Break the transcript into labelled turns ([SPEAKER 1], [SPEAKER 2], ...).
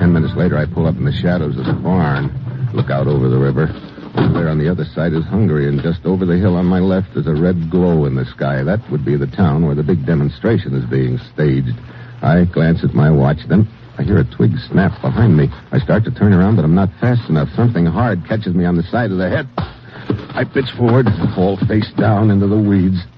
[SPEAKER 1] 10 minutes later, I pull up in the shadows of the barn. Look out over the river. Over there on the other side is Hungary, and just over the hill on my left is a red glow in the sky. That would be the town where the big demonstration is being staged. I glance at my watch, then I hear a twig snap behind me. I start to turn around, but I'm not fast enough. Something hard catches me on the side of the head. I pitch forward and fall face down into the weeds.